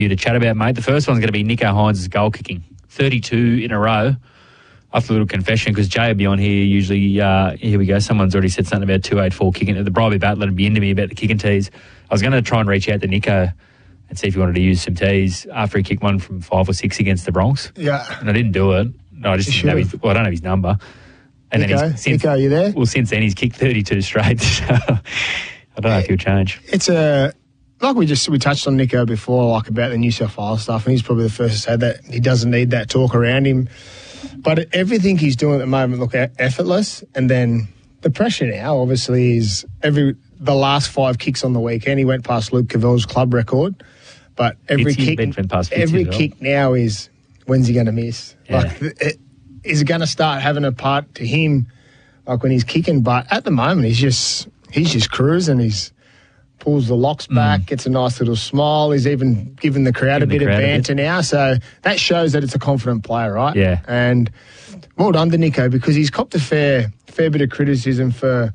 you to chat about, mate. The first one's going to be Nicho Hines' goal kicking. 32 in a row. After a little confession, because Jay will be on here usually. Here we go. Someone's already said something about 284 kicking. The Bribey Bat let him be into me about the kicking tees. I was going to try and reach out to Nicho and see if he wanted to use some tees after he kicked one from 5 or 6 against the Bronx. Yeah. And I didn't do it. No, I just didn't have I don't have his number. And Nicho, are you there? Well, since then he's kicked 32 straight. So I don't know if he'll change. It's like we touched on Nicho before, like about the New South Wales stuff, and he's probably the first to say that he doesn't need that talk around him. But everything he's doing at the moment look effortless, and then the pressure now obviously is the last 5 kicks on the weekend. He went past Luke Cavell's club record, but every kick now is when's he going to miss? Yeah. Like, is it going to start having a part to him, like when he's kicking? But at the moment, he's just cruising. He's pulls the locks back, gets a nice little smile. He's even giving the crowd a bit of banter now. So that shows that it's a confident player, right? Yeah. And well done to Nicho, because he's copped a fair bit of criticism for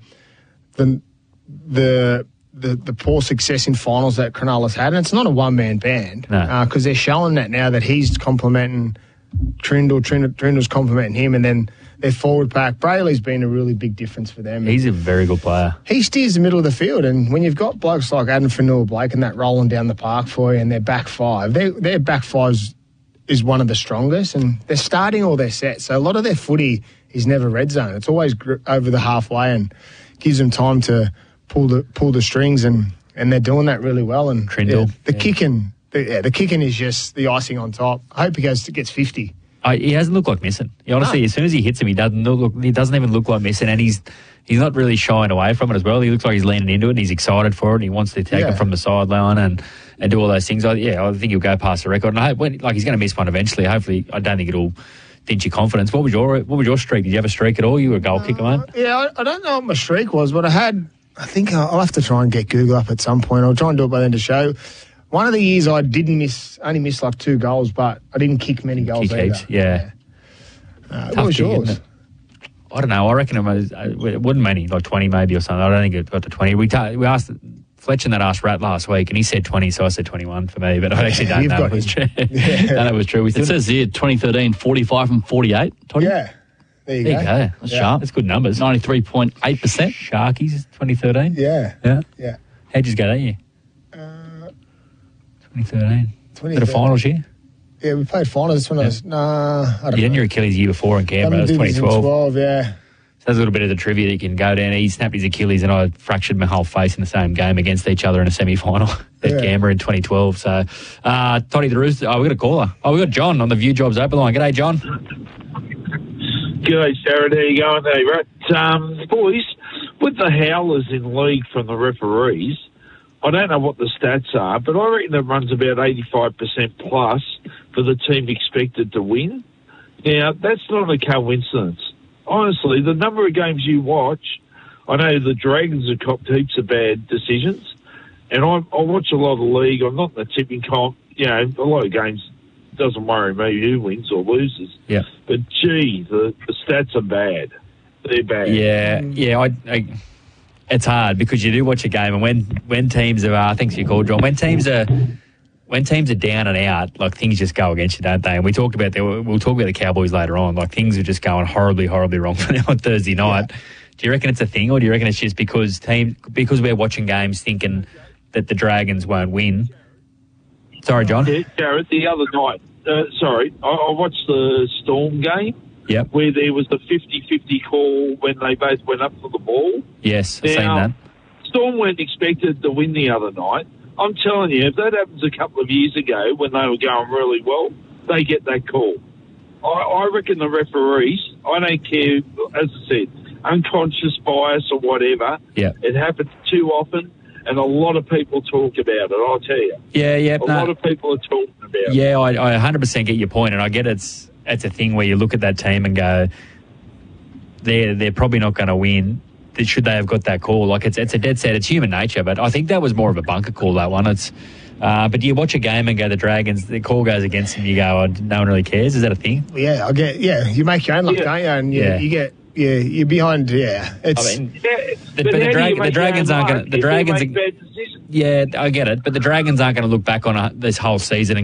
the poor success in finals that Cronulla's had. And it's not a one-man band, because they're showing that now that he's complimenting Trindle's complimenting him, and then their forward pack. Brayley's been a really big difference for them. He's a very good player. He steers the middle of the field, and when you've got blokes like Adam Fanua-Blake and that rolling down the park for you, and their back five, their back five is one of the strongest, and they're starting all their sets. So a lot of their footy is never red zone. It's always over the halfway and gives them time to pull the strings, and they're doing that really well. And Trindle. The kicking is just the icing on top. I hope he gets 50. He hasn't looked like missing. Honestly, as soon as he hits him, he doesn't even look like missing, and he's not really shying away from it as well. He looks like he's leaning into it, and he's excited for it, and he wants to take it from the sideline and do all those things. I think he'll go past the record, and I hope he's going to miss one eventually. Hopefully, I don't think it'll dent your confidence. What was your streak? Did you have a streak at all? You were a goal kicker, mate? Yeah, I don't know what my streak was, but I think I'll have to try and get Google up at some point. I'll try and do it by the end of the show. One of the years I only missed like 2 goals, but I didn't kick many goals either. Yeah. What was yours? I don't know. I reckon it wasn't many, like 20 maybe or something. I don't think it got to 20. We asked Fletcher that Rat last week, and he said 20, so I said 21 for me, but I actually don't know if it was true. It was true. It says here 2013, 45 from 48. Yeah. There you go. That's sharp. That's good numbers. 93.8%. Sharkies, 2013. Yeah. How'd you go that year? 2013. Did a finals year? Yeah, we played finals. This one I don't know. You did your Achilles year before in Canberra. That was 2012. Yeah. So there's a little bit of the trivia that you can go down. He snapped his Achilles and I fractured my whole face in the same game against each other in a semi-final at Canberra in 2012. So, Toddy the Rooster. Oh, we got a caller. Oh, we got John on the View Jobs Open line. G'day, John. G'day, Sarah. How you going? Hey, right. Boys, with the howlers in league from the referees, I don't know what the stats are, but I reckon it runs about 85% plus for the team expected to win. Now, that's not a coincidence. Honestly, the number of games you watch, I know the Dragons have copped heaps of bad decisions, and I watch a lot of the league. I'm not in the tipping comp. A lot of games doesn't worry me who wins or loses. Yeah. But, gee, the stats are bad. They're bad. Yeah. It's hard because you do watch a game, and when teams are, thanks for your call, John. When teams are down and out, like things just go against you, don't they? And we'll talk about the Cowboys later on. Like things are just going horribly, horribly wrong for them on Thursday night. Yeah. Do you reckon it's a thing, or do you reckon it's just because we're watching games thinking that the Dragons won't win? Sorry, John. Yeah, Jared. The other night, I watched the Storm game. Yep. Where there was the 50-50 call when they both went up for the ball. Yes, I've seen that. Storm weren't expected to win the other night. I'm telling you, if that happens a couple of years ago when they were going really well, they get that call. I reckon the referees, I don't care, as I said, unconscious bias or whatever. Yeah. It happens too often, and a lot of people talk about it, I'll tell you. Yeah. A lot of people are talking about it. Yeah, I 100% get your point, and I get it's a thing where you look at that team and go, they're probably not going to win. Should they have got that call? Like it's a dead set. It's human nature, but I think that was more of a bunker call, that one. But you watch a game and go, the Dragons, the call goes against them. You go, oh, no one really cares. Is that a thing? Yeah, you make your own luck, don't you? And you get. Yeah, you're behind. Yeah, it's. The Dragons aren't going to. The Dragons. Make bad decisions? Yeah, I get it, but the Dragons aren't going to look back on this whole season and